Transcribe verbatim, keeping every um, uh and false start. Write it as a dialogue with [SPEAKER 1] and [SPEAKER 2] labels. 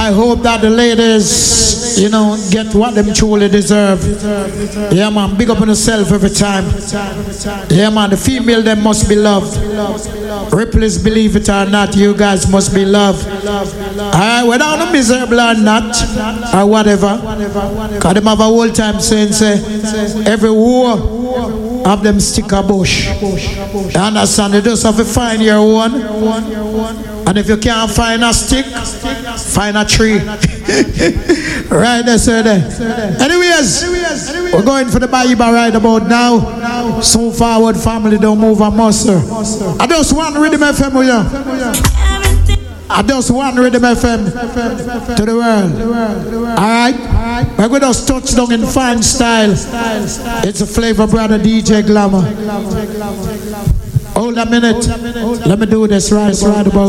[SPEAKER 1] I hope that the ladies, you know, get what them truly deserve. Yeah, man, big up on yourself every time. Yeah, man, the female, them must be loved. Ripley's, believe it or not, you guys must be loved. Alright, whether I'm miserable or not, or whatever, because them have a whole time saying, say, every war have them stick a bush. You understand? You just have to find your one. And if you can't find a stick, find a tree. Right there, sir. There. Anyways, we're going for the Baiba right about now. So forward, family, don't move a muscle. I just want Rhythm F M with you. I just want Rhythm F M to the world. Alright? We're going to just touch down in fine style. It's a Flavor Brother D J Glamour. Hold a minute. Let me do this right, right about